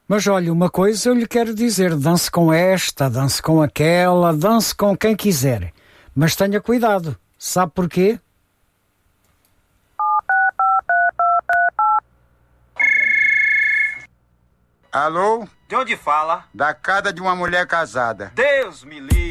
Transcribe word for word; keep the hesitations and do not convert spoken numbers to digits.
Mas olha, uma coisa eu lhe quero dizer, dance com esta, dance com aquela, dance com quem quiser. Mas tenha cuidado, sabe porquê? Alô? De onde fala? Da casa de uma mulher casada. Deus me livre.